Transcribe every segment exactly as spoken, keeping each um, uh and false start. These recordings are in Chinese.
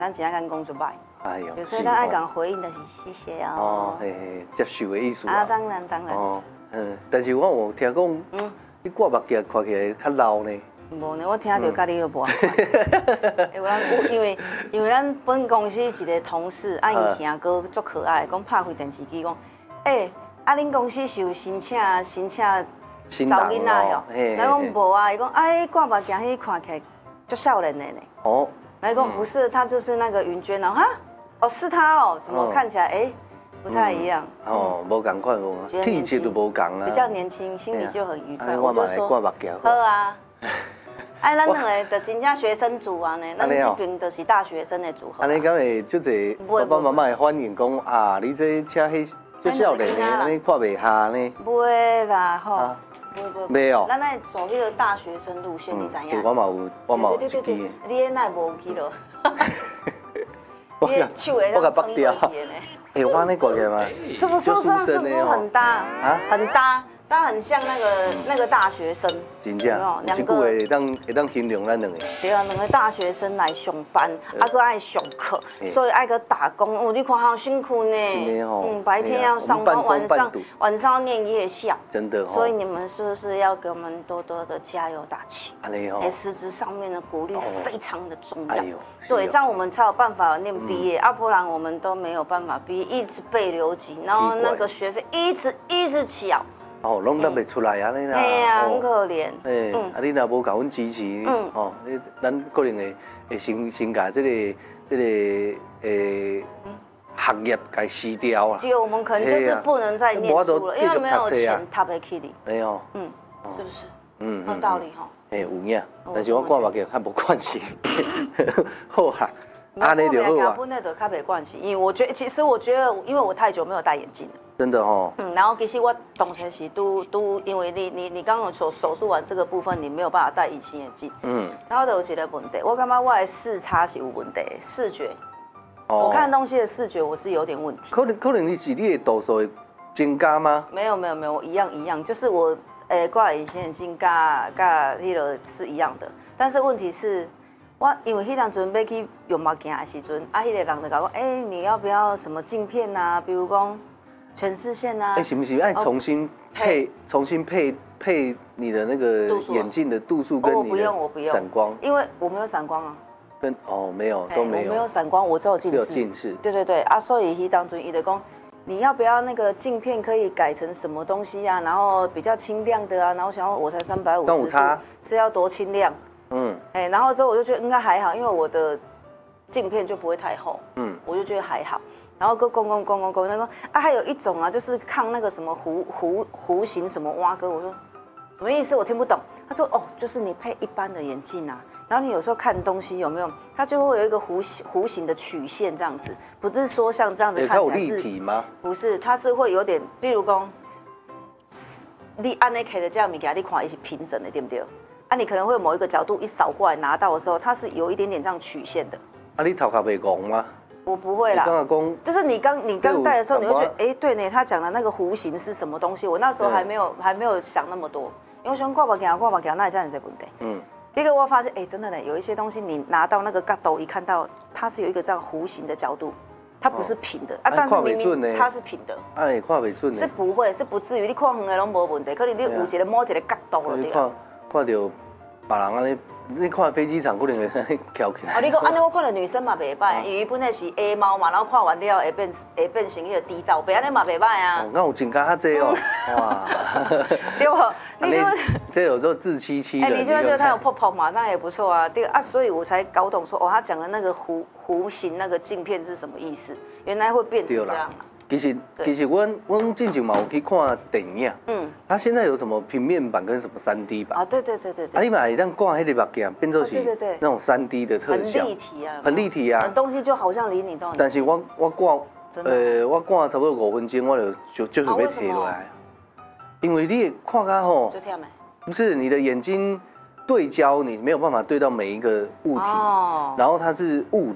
咱真爱讲就歹。 哎呦， 所以咱爱讲回应的是谢谢啊。 哦，嘿嘿，接受的意思啊，当然当然。哦， 嗯，但是我有听讲，嗯，你挂目镜看起来较老呢。 无呢，我听到家己就无。因为咱因为因为咱本公司一个同事，啊，伊兄哥足可爱，讲拍开电视机讲，诶，啊，恁公司是有新请新请查囡仔哟？咱讲无啊，伊讲，哎，挂目镜迄看起来足少年的呢。哦。来讲不是，他就是那个云娟啊，哈，哦，是他哦，怎么看起来哎不太一样？ 哦，无同款无，气质都无同啊。 比较年轻，心里就很愉快。我就说，好啊。哎，咱两个就真正学生组啊呢，咱这边就是大学生的组合。 安尼敢会就侪爸爸妈妈会反映讲啊，你这车迄这少年的，安尼看袂下呢？ 袂啦吼， 没有。 咱爱走迄个大学生路线，你知影？ 我嘛有，我嘛有一支。 你那无去咯？ 我我甲拔掉。哎，我安尼挂起来吗？ 是不是这样？是不是很搭啊？很搭。他很像那个那个大学生， 真正，两个会当会当形容咱两个。 对啊，两个大学生来上班，啊，佮爱上课，所以爱佮打工。哦，你看好辛苦呢。 真的吼。 嗯，白天要上班，晚上晚上要念夜校。 真的。 所以你们是不是要给我们多多的加油打气？ 安尼吼。 哎，实质上面的鼓励非常的重要。对，这样我们才有办法念毕业，啊，不然我们都没有办法毕业，一直被留级，然后那个学费一直一直缴。 哦，拢拿袂出来安尼啦。 哎呀，很可怜。 哎，啊，你若无甲阮支持，哦，你咱可能会会先先甲这个这个诶学业给撕掉啦。 对，我们可能就是不能再念书了，因为没有钱读得起你。 没有。 嗯，是不是？嗯，有道理哈。 哎，有影，但是我看目镜较无关系。好啊。安尼就好啊。 本来就较没关系，因为我觉得，其实我觉得，因为我太久没有戴眼镜了。 真的哦。 嗯，然后其实我当前是都都，因为你你你刚刚手手术完这个部分，你没有办法戴隐形眼镜。嗯。然后就有一个问题，我感觉我的视差是有问题，视觉。哦。我看东西的视觉我是有点问题。 可能可能你是你的度数会增加吗？ 没有没有没有，一样一样，就是我诶挂隐形眼镜甲甲迄个是一样的，但是问题是。我因为迄当阵要去用目镜的时阵，啊，迄个人就讲，哎，你要不要什么镜片啊？比如讲全视线啊？ 哎，是不是爱重新配、重新配配你的那个眼镜的度数跟你的闪光？ 因为我没有闪光啊。 跟哦，没有都没有。 我没有闪光，我只有近视。 只有近视。 对对对，啊，所以迄当阵伊就讲，你要不要那个镜片可以改成什么东西啊？然后比较清亮的啊？然后想要我才三百五十度，是要多清亮？嗯，哎，然后之后我就觉得应该还好，因为我的镜片就不会太厚，嗯，我就觉得还好。然后跟公公公公公那个啊，还有一种啊，就是抗那个什么弧弧弧形什么蛙哥，我说什么意思？我听不懂。他说哦，就是你配一般的眼镜啊，然后你有时候看东西有没有，它就会有一个弧形弧形的曲线这样子，不是说像这样子看起来是立体吗？ 不是，它是会有点，比如讲，你按那开的这样物件，你看它是平整的，对不对？啊，你可能会有某一个角度一扫过来拿到的时候，它是有一点点这样曲线的。 啊，你头壳袂戆吗？ 我不会啦。 刚刚讲， 就是你刚你刚戴的时候，你会觉得，哎，对呢，他讲的那个弧形是什么东西？我那时候还没有还没有想那么多，因为我喜欢挂目镜，挂目镜那这样子问题。嗯。第一个我发现，哎，真的呢，有一些东西你拿到那个角度一看到，它是有一个这样弧形的角度，它不是平的啊，但是明明它是平的。 啊，你看袂准呢？ 是不会，是不至于，你看远的拢无问题，可能你有一个某一个角度了。 你看看到。别人安尼，你看飞机场可能会翘起来。 哦，你讲安尼，我看到女生嘛袂歹，因为本来是 A 猫嘛，然后看完了会变会变成迄个 D 罩杯，安尼嘛袂歹啊。 那有增加较济哦，哇！ 对不？你就这有时候自欺欺人。 哎，你就会觉得它有泡泡嘛，那也不错啊。对啊，所以我才搞懂说，哦，他讲的那个弧弧形那个镜片是什么意思？原来会变成这样啊。 其实其实我我之前嘛有去看电影，嗯，它现在有什么平面版跟什么三 D 版？ 啊，对对对对对。 啊，你买一张挂迄个目镜，变做是那种三 D 的特效， 很立体啊， 很立体啊， 东西就好像离你都很近。 但是我我挂，呃，我挂差不多五分钟，我就就就是要摕落来，因为你看到吼， 就这样没？ 不是你的眼睛对焦，你没有办法对到每一个物体，然后它是雾的。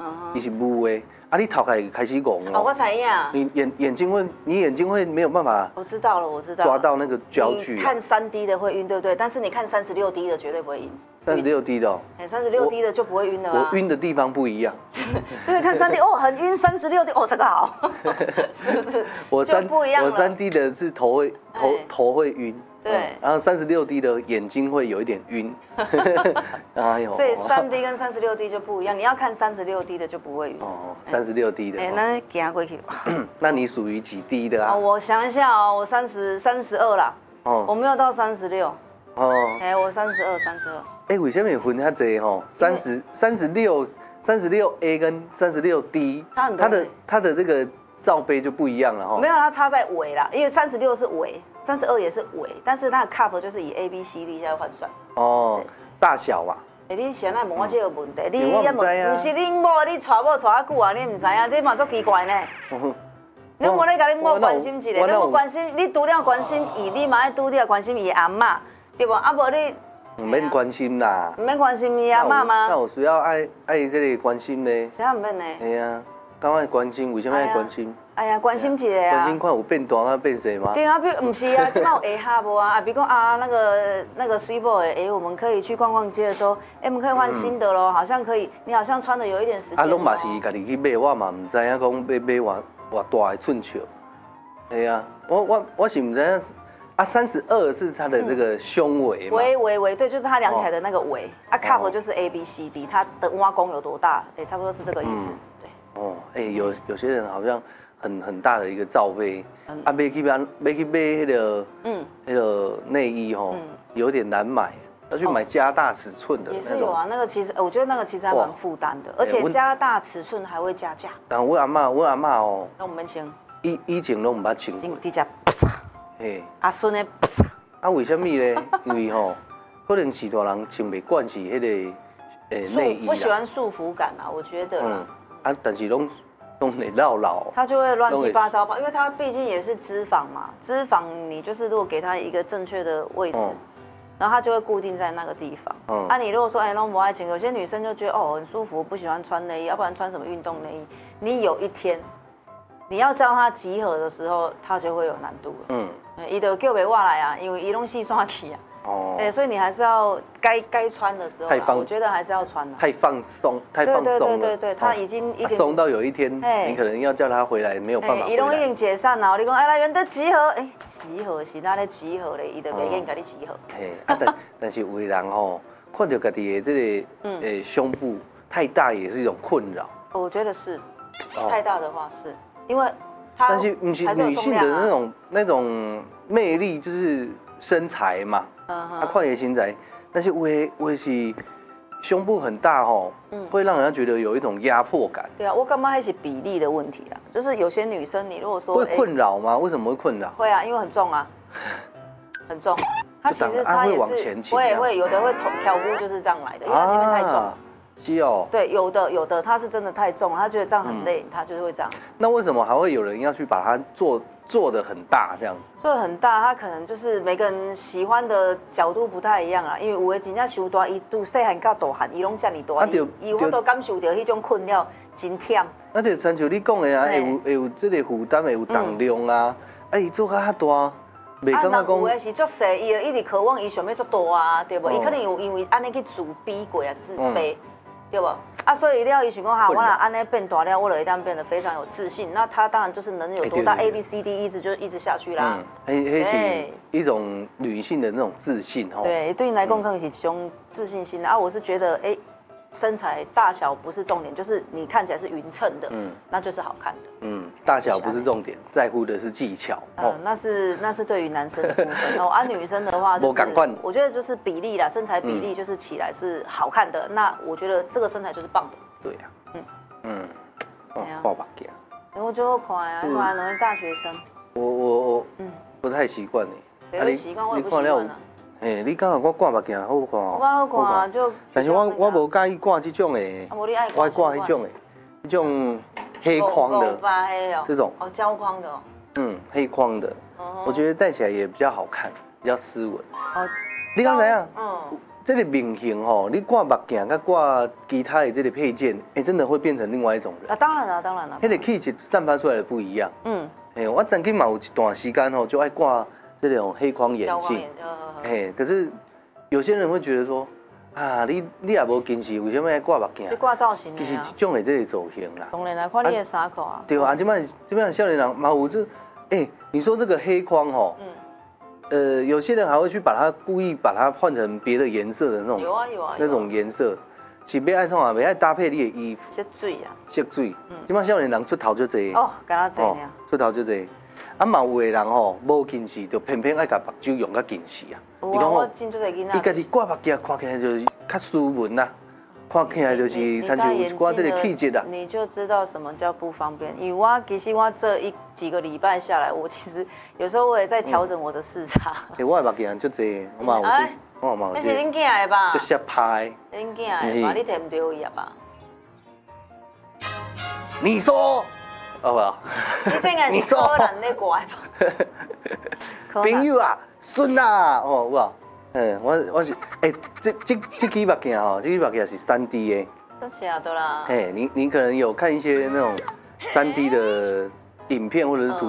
你是雾的，啊，你头开开始拱哦，我知影。 你眼眼睛会，你眼睛会没有办法。 我知道了，我知道。 抓到那个焦距。 看三 D 的会晕，对不对？但是你看三十六 D 的绝对不会晕。 三十六 D 的。 哎，三十六 D 的就不会晕了。 我晕的地方不一样。 就是看三 D 哦，很晕，三十六 D 哦，这个好，是不是？ 我三不一样。 我三 D 的是头会头头会晕。 对， 然后三十六 D 的眼睛会有一点晕， 哎呦，所以三 D 跟三十六 D 就不一样，你要看三十六 D 的就不会晕。 哦，三十六 D 的。 哎，那行过去。 那你属于几 D 的啊？ 我想一下哦，我三十三十二啦，哦，我没有到三十六。哦，哎，我三十二，三十二。 哎，为什么分遐济吼？三十三十六三十六 A 跟三十六 D， 差很多。 它的它的这个罩杯就不一样了哈。 没有，它差在尾啦，因为三十六是尾。三十二也是尾，但是它的 cup 就是以 A B C D 下换算。哦， 大小嘛。 哎，你现在问我这个问题，你也问，不是恁某，你娶某娶啊久啊，你唔知啊？这嘛足奇怪呢。你无咧甲恁某关心一下，恁某关心，你除了关心伊，你嘛爱拄了关心伊阿嬷，对不？啊无你唔免关心啦。 唔免关心伊阿嬷吗？ 那我需要爱爱这个关心呢？ 啥唔免呢？ 哎呀，干嘛关心？为什么要关心？ 哎呀，关心一下啊！ 关心看有变大啊，变细吗？ 对啊，比不是啊，今晚有下无啊？啊，比如讲啊，那个那个水果哎，我们可以去逛逛街的时候，哎，我们可以换新的咯，好像可以，你好像穿的有一点时间。 啊，拢嘛是家己去买，我嘛唔知影讲要买偌偌大的寸尺。哎呀，我我我是唔知影啊，三十二是它的这个胸围嘛？ 围围围，对，就是它量起来的那个围。啊 ，cup 就是 A B C D， 它的挖弓有多大？哎，差不多是这个意思。对。 哦，哎，有有些人好像。很很大的一个罩杯，啊，买去买买去买那个，嗯，那个内衣吼，有点难买，要去买加大尺寸的。 也是有啊，那个其实我觉得那个其实还蛮负担的，而且加大尺寸还会加价。 但我阿妈，我阿妈哦， 那我们穿， 以以前都唔捌穿过。 直接啪嚓，嘿，阿孙的啪嚓。啊， 为什么呢？因为吼，可能是大人穿袂惯是迄个诶内衣啦。 不喜欢束缚感啊，我觉得。嗯。 啊，但是拢。弄得绕绕， 它就会乱七八糟吧，因为它毕竟也是脂肪嘛，脂肪你就是如果给它一个正确的位置，嗯、然后它就会固定在那个地方。嗯，啊，你如果说哎弄不爱情，有些女生就觉得哦很舒服，不喜欢穿内衣，要不然穿什么运动内衣？你有一天你要叫它集合的时候，它就会有难度了。嗯，伊就叫袂话来啊，因为伊拢细刷起啊。哦，哎，所以你还是要该该穿的时候，我觉得还是要穿的。 太放松，太放松了。 对对对对，他已经一松到有一天，你可能要叫他回来，没有办法。 伊拢已经解散了，你讲哎来原德集合，哎集合是哪咧集合咧？伊就袂愿甲你集合。 嘿，啊但但是有的人吼，看到家己的这个呃胸部太大也是一种困扰。 我觉得是，太大的话是因为它但是不是女性的那种那种魅力就是身材嘛。啊，看也身材，但是为为是胸部很大吼，会让人家觉得有一种压迫感。 对啊，我感觉还是比例的问题啦，就是有些女生，你如果说会困扰吗？为什么会困扰？ 会啊，因为很重啊，很重。它其实它也是会会有的会挑骨就是这样来的，因为它前面太重。 是哦。 对，有的有的它是真的太重，他觉得这样很累，他就是会这样子。 那为什么还会有人要去把它做？做的很大这样子， 做的很大，他可能就是每个人喜欢的角度不太一样啊。因为有的真正伤大，伊拄细汉到大汉，伊拢遮尔大，伊伊我都感受到迄种困扰，真忝。 啊，就亲像你讲的啊，会有会有这个负担，会有重量啊，啊，伊做较较大， 袂感觉讲。有的是足细，伊一直渴望伊想要足大啊，对不？伊可能有因为安尼去自卑过啊，自卑。对不？啊，所以了，伊想讲哈，我若安尼变大了，我就一旦变得非常有自信。那他当然就是能有多大 ？A B C D 一直就一直下去啦。 嗯，迄是一种女性的那种自信哦。 对，对你来讲可能是一种自信心啊。我是觉得，哎，身材大小不是重点，就是你看起来是匀称的，嗯，那就是好看的。 嗯，大小不是重点，在乎的是技巧。 哦，那是那是对于男生的部分哦，啊，女生的话就是，我觉得就是比例啦，身材比例就是起来是好看的。那我觉得这个身材就是棒的。 对呀，嗯嗯，哦，画把镜。 我觉得好看啊，你看两个大学生。 我我我，嗯，不太习惯呢。 谁会习惯？我也不习惯啊。 嘿，你感觉我挂目镜好看？ 我感觉好看啊，就。 但是我我无介意挂这种的，我爱挂迄种的，迄种。黑框的，这种哦，胶框的， 嗯，黑框的，我觉得戴起来也比较好看，比较斯文。哦，你刚才啊，嗯， 这个面型吼，你挂目镜跟挂其他的这个配件，哎，真的会变成另外一种人啊！当然了，当然了， 那个气质散发出来的不一样。嗯，哎，我曾经嘛有一段时间吼，就爱挂这种黑框眼镜。哎，可是有些人会觉得说，啊，你你也无近视，为什么爱挂目镜？ 就挂造型。 其实这种的这个造型啦。 当然啦，看你的衫裤啊。 对啊，这摆这摆少年人嘛有这，哎，你说这个黑框吼。嗯。呃，有些人还会去把它故意把它换成别的颜色的那种， 有啊有啊， 那种颜色，是别爱创啊，别爱搭配你的衣服， 色水啊， 色水，即摆少年人出头就这， 哦，敢那这样， 出头就这，啊嘛有的人吼，无近视就偏偏爱甲目睭用甲近视啊， 你讲我真做个囡仔， 伊家己挂目镜看起来就是较斯文呐。看起来就是参像有一寡这个气质啦， 你就知道什么叫不方便。因为我其实我这一几个礼拜下来，我其实有时候我也在调整我的视差。 哎，我的目镜就这，我嘛有这，我嘛有这。 那是恁囝的吧？ 就斜拍。 恁囝的吧？你摕唔对伊啊吧？ 你说，好不好？ 你这个是柯南在怪吧？ 朋友啊，孙啊，哦，有无？嗯，我我是哎，这这这支目镜吼，这支目镜是三 D 的， 真假的啦？ 哎，你你可能有看一些那种三 D 的影片或者是图。